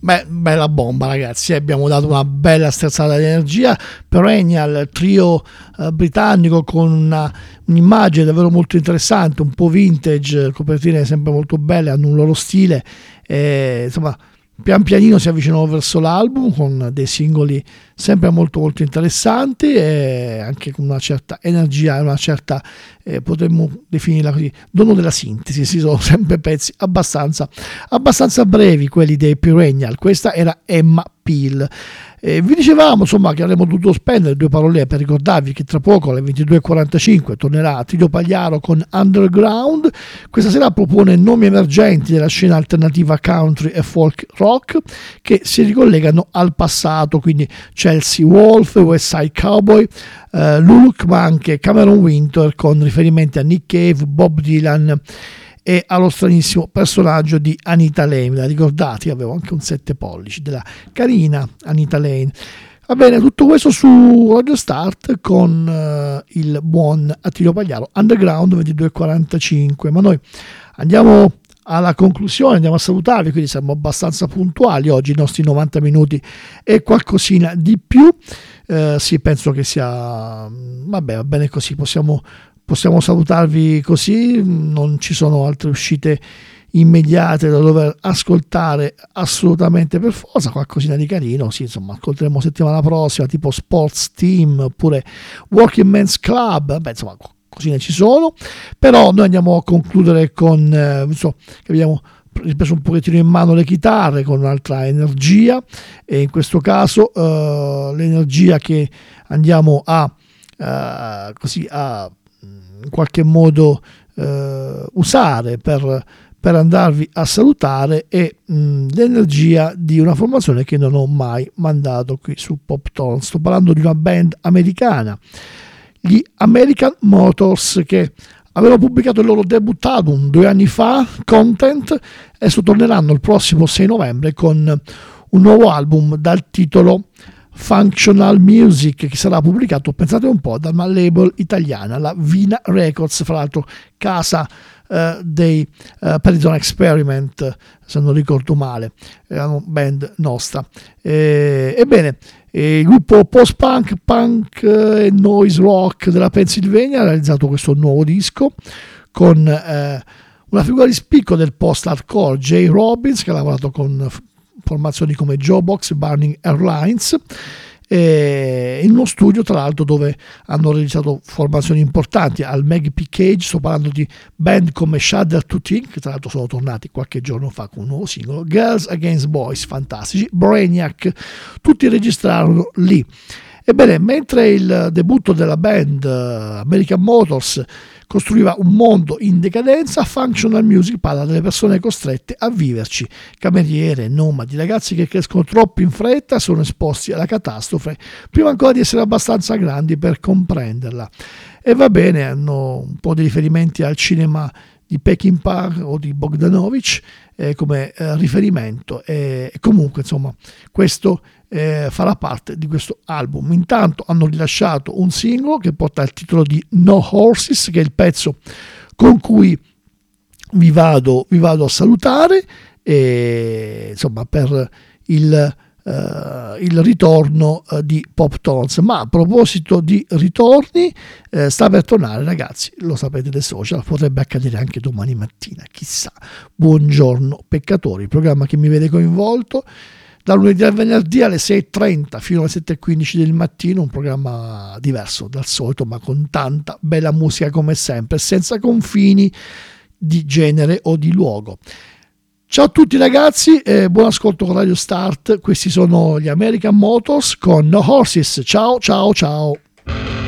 Beh, bella bomba ragazzi, abbiamo dato una bella sterzata di energia. Perennial, trio britannico con un'immagine davvero molto interessante, un po' vintage, copertine sempre molto belle, hanno un loro stile, insomma pian pianino si avvicinano verso l'album con dei singoli sempre molto molto interessanti e anche con una certa energia e una certa, potremmo definirla così, dono della sintesi. Si sono sempre pezzi abbastanza brevi quelli dei Perennial. Questa era Emma Peel. Vi dicevamo insomma che avremmo dovuto spendere due parole per ricordarvi che tra poco alle 22.45 tornerà Attilio Pagliaro con Underground. Questa sera propone nomi emergenti della scena alternativa country e folk rock che si ricollegano al passato, quindi Chelsea Wolfe, West Side Cowboy, Luluk, ma anche Cameron Winter con riferimenti a Nick Cave, Bob Dylan e allo stranissimo personaggio di Anita Lane. La ricordate? Avevo anche un 7 pollici della carina Anita Lane. Va bene, tutto questo su Radio Start con il buon Attilio Pagliaro, Underground 22.45. Ma noi andiamo alla conclusione, andiamo a salutarvi, quindi siamo abbastanza puntuali oggi, i nostri 90 minuti e qualcosina di più. Sì, penso che sia va bene così, possiamo salutarvi così, non ci sono altre uscite immediate da dover ascoltare assolutamente per forza. Qualcosina di carino, sì, insomma, ascolteremo settimana prossima, tipo Sports Team oppure Working Men's Club, insomma, cosine ci sono, però noi andiamo a concludere con, visto che abbiamo ripreso un pochettino in mano le chitarre, con un'altra energia, e in questo caso l'energia che andiamo a in qualche modo usare per andarvi a salutare è l'energia di una formazione che non ho mai mandato qui su Pop Tone. Sto parlando di una band americana, gli American Motors, che avevano pubblicato il loro debut album 2 anni fa, Content, e torneranno il prossimo 6 novembre con un nuovo album dal titolo Functional Music, che sarà pubblicato, pensate un po', da una label italiana, la Vina Records, fra l'altro casa dei Perizon Experiment, se non ricordo male, era una band nostra. Ebbene, il gruppo post-punk, punk e noise rock della Pennsylvania ha realizzato questo nuovo disco con una figura di spicco del post-hardcore, Jay Robbins, che ha lavorato con formazioni come Joebox, Burning Airlines, in uno studio tra l'altro dove hanno realizzato formazioni importanti al Meg P. Cage. Sto parlando di band come Shudder to Think, che tra l'altro sono tornati qualche giorno fa con un nuovo singolo, Girls Against Boys, fantastici, Brainiac, tutti registrarono lì. Ebbene, mentre il debutto della band American Motors costruiva un mondo in decadenza, Functional Music parla delle persone costrette a viverci, cameriere, nomadi, ragazzi che crescono troppo in fretta, sono esposti alla catastrofe prima ancora di essere abbastanza grandi per comprenderla. E va bene, hanno un po' di riferimenti al cinema di Peckinpah o di Bogdanovich come riferimento, e comunque insomma questo farà parte di questo album. Intanto hanno rilasciato un singolo che porta il titolo di No Horses, che è il pezzo con cui vi vado a salutare, e insomma per il ritorno di Pop Tones. Ma a proposito di ritorni, sta per tornare, ragazzi, lo sapete, dei social, potrebbe accadere anche domani mattina, chissà. Buongiorno peccatori, programma che mi vede coinvolto dal lunedì al venerdì alle 6.30 fino alle 7.15 del mattino, un programma diverso dal solito, ma con tanta bella musica come sempre, senza confini di genere o di luogo. Ciao a tutti ragazzi, buon ascolto con Radio Start. Questi sono gli American Motors con No Horses. Ciao ciao ciao.